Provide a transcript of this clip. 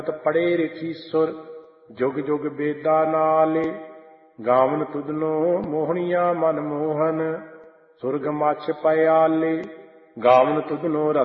ਪੜੇ ਰਖੀ ਸੁਰ ਜੁਗ ਜੁਗ ਬੇਦਾ ਨਾਲੇ। ਗਾਵਨ ਤੁਧਨੋ ਮੋਹਣੀਆਂ ਮਨ ਮੋਹਨ ਸੁਰਗ ਮਛ ਪਿਆਲੇ। ਗਾਵਨ ਤੁਧਨੋ